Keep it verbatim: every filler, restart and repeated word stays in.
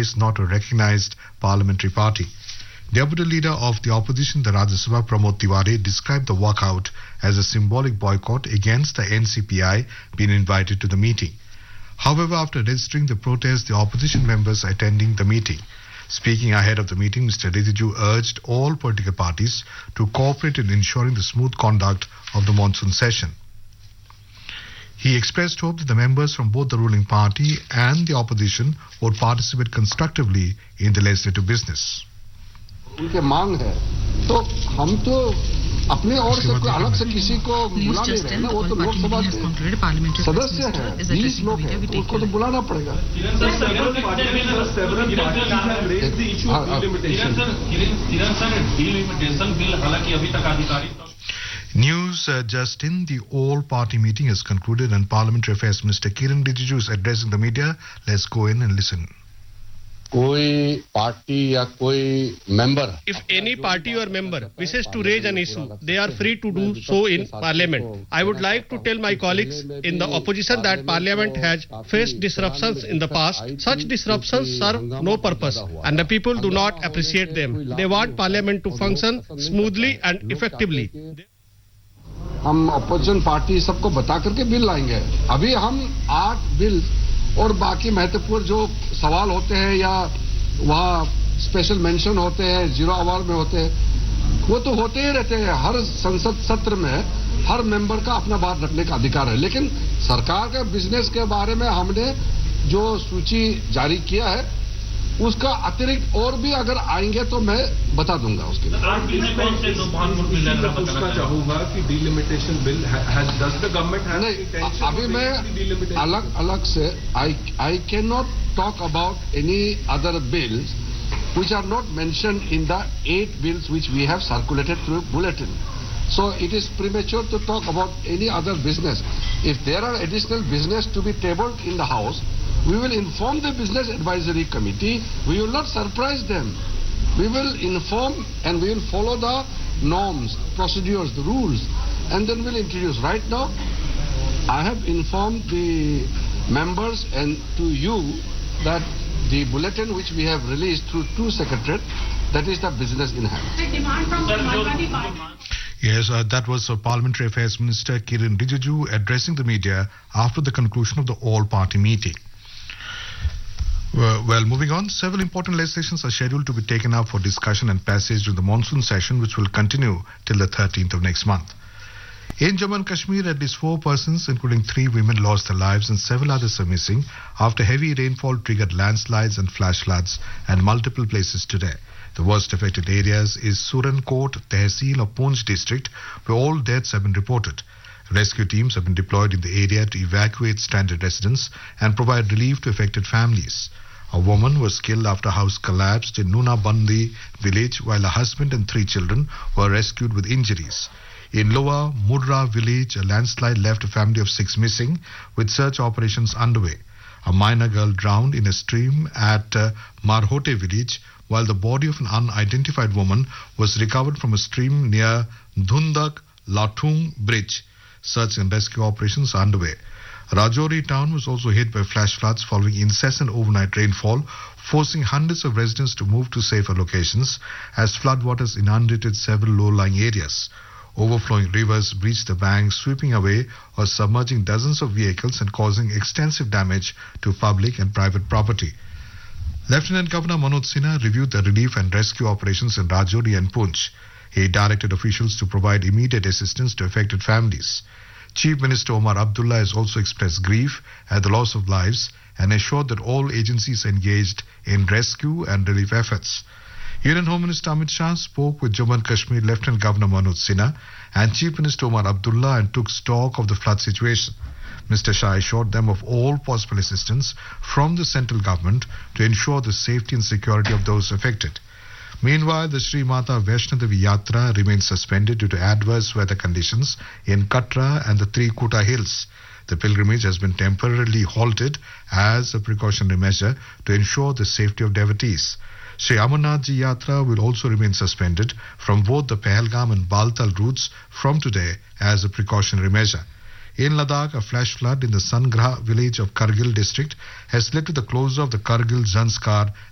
is not a recognized parliamentary party. Deputy Leader of the Opposition, the Rajya Sabha, Pramod Tiwari, described the walkout as a symbolic boycott against the N C P I being invited to the meeting. However, after registering the protest, the opposition members attending the meeting. Speaking ahead of the meeting, Mister Rijiju urged all political parties to cooperate in ensuring the smooth conduct of the monsoon session. He expressed hope that the members from both the ruling party and the opposition would participate constructively in the legislative business. उनके मांग है तो हम तो अपने और से कोई अलग से किसी को बुला नहीं रहे ना वो तो लोकसभा के सदस्य हैं बीस लोग हैं तो उसको तो बुलाना पड़ेगा News uh, just in, the all-party meeting has concluded and Parliamentary Affairs Minister Kiran Rijiju is addressing the media. Let's go in and listen. कोई पार्टी या कोई member. If any party or member wishes to raise an issue, they are free to do so in Parliament. I would like to tell my colleagues in the opposition that Parliament has faced disruptions in the past. Such disruptions serve no purpose and the people do not appreciate them. They want Parliament to function smoothly and effectively. हम opposition party सबको बता करके bill लाएंगे. अभी हम आठ bill और बाकी महत्वपूर्ण जो सवाल होते हैं या वहाँ स्पेशल मेंशन होते हैं, जीरो आवर में होते हैं, वो तो होते ही रहते हैं. हर संसद सत्र में हर मेंबर का अपना बात रखने का अधिकार है. लेकिन सरकार के बिजनेस के बारे में हमने जो सूची जारी किया है उसका अतिरिक्त और भी अगर आएंगे तो मैं बता दूंगा उसके लिए. पूछना चाहूंगा कि delimitation bill does the government have नहीं, अभी मैं अलग अलग से आई I can not talk about any other bills which are not mentioned in the eight bills which we have circulated through bulletin. So it is premature to talk about any other business. If there are additional business to be tabled in the House, we will inform the Business Advisory Committee. We will not surprise them. We will inform and we will follow the norms, procedures, the rules, and then we'll introduce. Right now, I have informed the members and to you that the bulletin which we have released through two secretariat, that is the business in hand. Yes, uh, that was uh, Parliamentary Affairs Minister Kiran Rijiju addressing the media after the conclusion of the all-party meeting. Well, well, moving on, several important legislations are scheduled to be taken up for discussion and passage during the monsoon session, which will continue till the thirteenth of next month. In Jammu and Kashmir, at least four persons, including three women, lost their lives and several others are missing after heavy rainfall triggered landslides and flash floods at multiple places today. The worst affected areas is Surankot, Tehsil of Poonch district, where all deaths have been reported. Rescue teams have been deployed in the area to evacuate stranded residents and provide relief to affected families. A woman was killed after a house collapsed in Nunabandi village, while a husband and three children were rescued with injuries. In Lower Murra village, a landslide left a family of six missing, with search operations underway. A minor girl drowned in a stream at uh, Marhote village, while the body of an unidentified woman was recovered from a stream near Dhundak Latung bridge. Search and rescue operations are underway. Rajouri town was also hit by flash floods following incessant overnight rainfall, forcing hundreds of residents to move to safer locations as floodwaters inundated several low-lying areas. Overflowing rivers breached the banks, sweeping away or submerging dozens of vehicles and causing extensive damage to public and private property. Lieutenant Governor Manoj Sinha reviewed the relief and rescue operations in Rajouri and Poonch. He directed officials to provide immediate assistance to affected families. Chief Minister Omar Abdullah has also expressed grief at the loss of lives and assured that all agencies are engaged in rescue and relief efforts. Union Home Minister Amit Shah spoke with Jammu and Kashmir Lieutenant Governor Manoj Sinha and Chief Minister Omar Abdullah and took stock of the flood situation. Mister Shah assured them of all possible assistance from the central government to ensure the safety and security of those affected. Meanwhile, the Sri Mata Vaishnadevi Yatra remains suspended due to adverse weather conditions in Katra and the Trikuta Hills. The pilgrimage has been temporarily halted as a precautionary measure to ensure the safety of devotees. Sri Amarnath Ji Yatra will also remain suspended from both the Pahalgam and Baltal routes from today as a precautionary measure. In Ladakh, a flash flood in the Sangraha village of Kargil district has led to the closure of the Kargil Zanskar